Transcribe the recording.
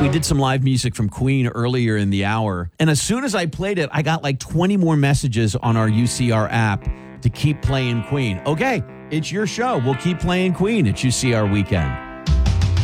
We did some live music from Queen earlier in the hour. And as soon as I played it, I got like 20 more messages on our UCR app to keep playing Queen. Okay, it's your show. We'll keep playing Queen at UCR Weekend.